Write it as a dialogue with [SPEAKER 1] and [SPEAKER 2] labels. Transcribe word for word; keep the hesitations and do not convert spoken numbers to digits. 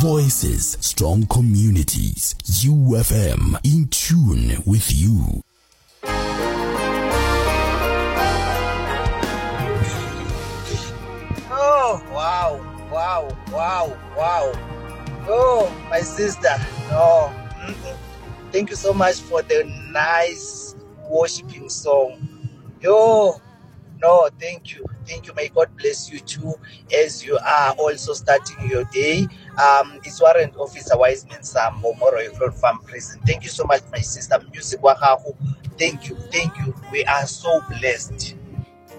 [SPEAKER 1] Voices, strong communities. U F M, in tune with you.
[SPEAKER 2] Oh, wow, wow, wow, wow. Oh, my sister. No. Mm-mm. Thank you so much for the nice worshiping song. Yo, no, thank you. Thank you. May God bless you too as you are also starting your day. Um, it's Warrant Officer Wiseman Sam, Moroy Road Farm Prison. Thank you so much, my sister. Music Wakahu. Thank you. Thank you. We are so blessed.